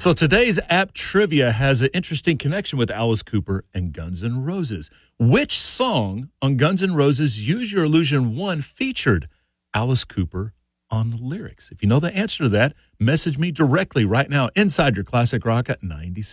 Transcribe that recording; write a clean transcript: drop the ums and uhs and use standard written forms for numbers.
So today's app trivia has an interesting connection with Alice Cooper and Guns N' Roses. Which song on Guns N' Roses' Use Your Illusion 1 featured Alice Cooper on the lyrics? If you know the answer to that, message me directly right now inside your Classic Rock at 96.